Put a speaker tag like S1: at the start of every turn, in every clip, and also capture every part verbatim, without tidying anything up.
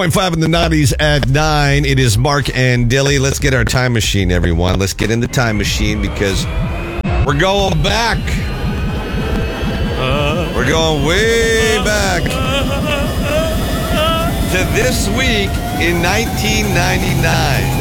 S1: point five in the nineties at nine. It is Mark and Dilly. Let's get our time machine, everyone. Let's get in the time machine because we're going back. We're going way back to this week in nineteen ninety-nine.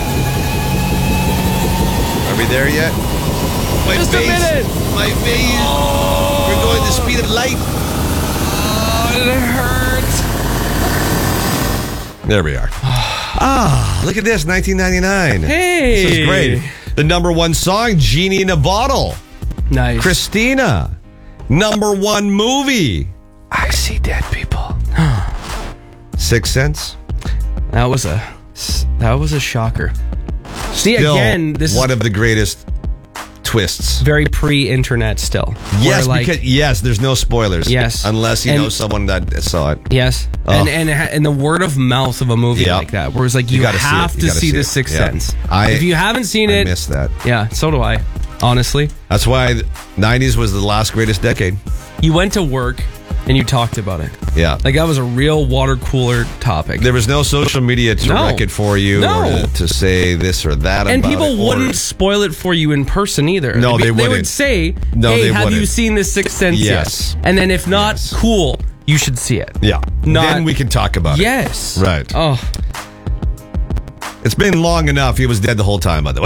S1: Are we there yet? My
S2: Just
S1: face,
S2: a minute.
S1: My face.
S2: Oh.
S1: We're going the speed of light.
S2: Oh, it hurts.
S1: There we are. Ah, look at this, nineteen ninety-nine.
S2: Hey.
S1: This is great. The number one song, Genie in a Bottle.
S2: Nice.
S1: Christina. Number one movie, I See Dead People. Sixth Sense.
S2: That was a that was a shocker. See,
S1: Still
S2: again, this
S1: one
S2: is
S1: of the greatest twists.
S2: very pre-internet still.
S1: Yes,
S2: Where, like,
S1: because yes, there's no spoilers.
S2: Yes.
S1: Unless you
S2: And-
S1: know someone that saw it.
S2: yes,
S1: Oh.
S2: and and and the word of mouth of a movie
S1: Yeah.
S2: like that, where it's like
S1: You
S2: you,
S1: gotta see
S2: have
S1: it. You
S2: to
S1: gotta
S2: see
S1: see
S2: The
S1: it.
S2: Sixth
S1: Yeah.
S2: Sense.
S1: I-
S2: if you haven't seen
S1: I
S2: it,
S1: missed that.
S2: yeah, so do I. Honestly,
S1: That's why the nineties was the last greatest decade.
S2: you went to work and you talked about it.
S1: Yeah.
S2: Like that was a real water cooler topic.
S1: There was no social media to
S2: No.
S1: wreck it for you
S2: No.
S1: or to, to say this or that
S2: And
S1: about
S2: people
S1: it, or-
S2: wouldn't spoil it for you in person either.
S1: No,
S2: They'd be-
S1: they
S2: They would
S1: wouldn't.
S2: say,
S1: No,
S2: hey,
S1: they
S2: have you
S1: wouldn't.
S2: seen The Sixth Sense
S1: Yes.
S2: yet? And then if not,
S1: Yes.
S2: cool, you should see it.
S1: Yeah.
S2: Not-
S1: then we can talk about it.
S2: Yes.
S1: Right.
S2: Oh,
S1: It's been long enough. He was dead the whole time, by the way.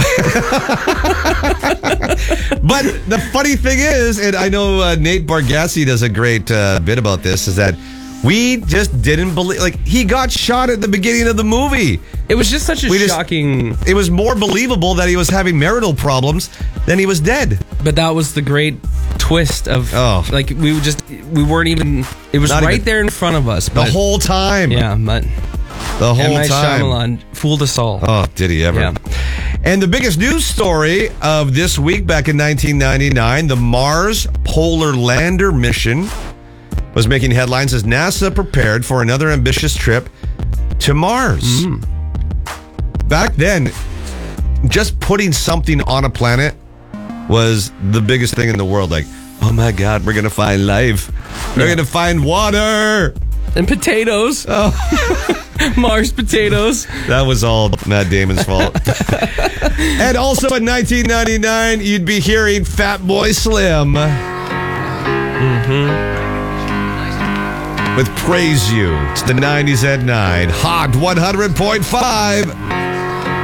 S1: But the funny thing is, and I know uh, Nate Bargatze does a great uh, bit about this, is that we just didn't believe. Like, he got shot at the beginning of the movie.
S2: it was just such a
S1: We just-
S2: shocking.
S1: It was more believable that he was having marital problems than he was dead.
S2: But that was the great twist of.
S1: Oh.
S2: Like we were just we weren't even. It was
S1: Not
S2: right
S1: even-
S2: there in front of us.
S1: The
S2: But,
S1: whole time.
S2: yeah, but
S1: The
S2: M.
S1: whole
S2: Night
S1: time.
S2: Shyamalan fooled us all.
S1: Oh, did he ever?
S2: Yeah.
S1: And the biggest news story of this week back in nineteen ninety-nine, the Mars Polar Lander mission was making headlines as NASA prepared for another ambitious trip to Mars.
S2: Hmm.
S1: Back then, just putting something on a planet was the biggest thing in the world. Like, oh my God, we're going to find life. We're
S2: Yeah.
S1: going to find water.
S2: And potatoes.
S1: Oh.
S2: Mars potatoes.
S1: That was all Matt Damon's fault. And also in nineteen ninety-nine, you'd be hearing Fatboy Slim. Mm-hmm. With Praise You. It's the nineties at nine. Hot one hundred point five.